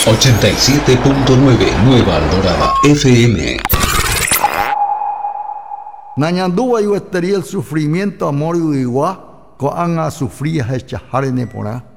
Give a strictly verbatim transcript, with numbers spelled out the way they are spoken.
ochenta y siete punto nueve Nueva Alborada F M. Nañandúa y estaría el sufrimiento amor y igual, coan a sufrir a echar en epona.